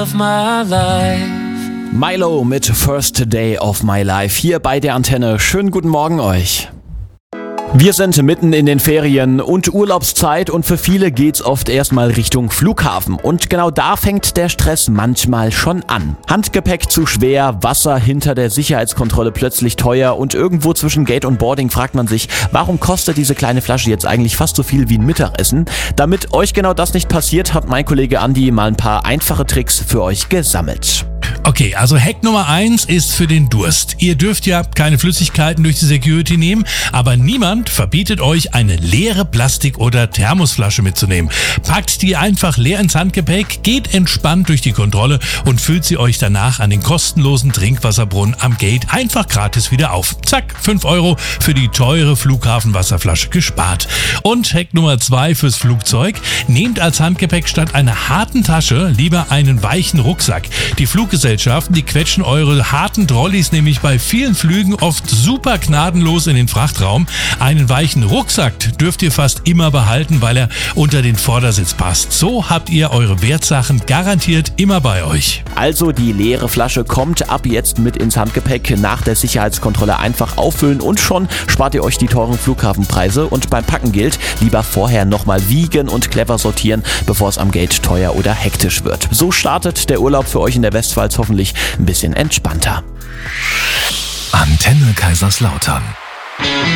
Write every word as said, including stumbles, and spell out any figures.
of my life. Milo mit First Day of My Life hier bei der Antenne. Schönen guten Morgen euch. Wir sind mitten in den Ferien und Urlaubszeit und für viele geht's oft erstmal Richtung Flughafen. Und genau da fängt der Stress manchmal schon an. Handgepäck zu schwer, Wasser hinter der Sicherheitskontrolle plötzlich teuer und irgendwo zwischen Gate und Boarding fragt man sich, warum kostet diese kleine Flasche jetzt eigentlich fast so viel wie ein Mittagessen? Damit euch genau das nicht passiert, hat mein Kollege Andi mal ein paar einfache Tricks für euch gesammelt. Okay, also Hack Nummer eins ist für den Durst. Ihr dürft ja keine Flüssigkeiten durch die Security nehmen, aber niemand verbietet euch, eine leere Plastik- oder Thermosflasche mitzunehmen. Packt die einfach leer ins Handgepäck, geht entspannt durch die Kontrolle und füllt sie euch danach an den kostenlosen Trinkwasserbrunnen am Gate einfach gratis wieder auf. Zack, fünf Euro für die teure Flughafenwasserflasche gespart. Und Hack Nummer zwei fürs Flugzeug: Nehmt als Handgepäck statt einer harten Tasche lieber einen weichen Rucksack. Die Fluggesellschaften, die quetschen eure harten Trolleys nämlich bei vielen Flügen oft super gnadenlos in den Frachtraum. Einen weichen Rucksack dürft ihr fast immer behalten, weil er unter den Vordersitz passt. So habt ihr eure Wertsachen garantiert immer bei euch. Also die leere Flasche kommt ab jetzt mit ins Handgepäck. Nach der Sicherheitskontrolle einfach auffüllen und schon spart ihr euch die teuren Flughafenpreise. Und beim Packen gilt, lieber vorher nochmal wiegen und clever sortieren, bevor es am Gate teuer oder hektisch wird. So startet der Urlaub für euch in der Westpfalz hoffentlich ein bisschen entspannter. Antenne Kaiserslautern.